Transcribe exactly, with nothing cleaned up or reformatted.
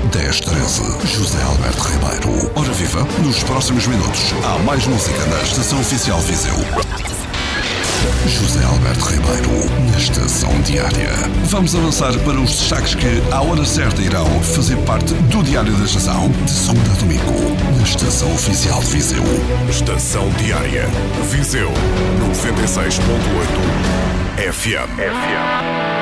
dez treze. José Alberto Ribeiro. Ora viva, nos próximos minutos há mais música na Estação Oficial Viseu. José Alberto Ribeiro, na Estação Diária. Vamos avançar para os destaques que, à hora certa, irão fazer parte do Diário da Estação, de segunda a domingo, na Estação Oficial de Viseu. Estação Diária, Viseu, noventa e seis ponto oito F M. F M.